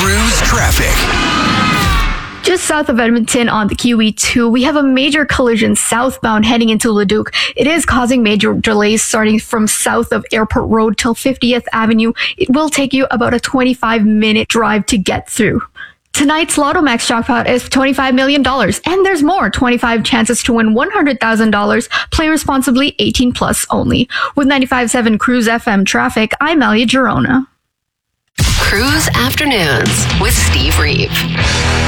Cruise traffic. Just south of Edmonton on the QE 2, we have a major collision southbound heading into Leduc. It is causing major delays starting from south of Airport Road till 50th Avenue. It will take you about a 25-minute drive to get through. Tonight's Lotto Max jackpot is $25 million, and there's more. 25 chances to win $100,000. Play responsibly, 18 plus only. With 95.7 Cruise FM traffic, I'm Alia Girona. Cruise Afternoons with Steve Reeve.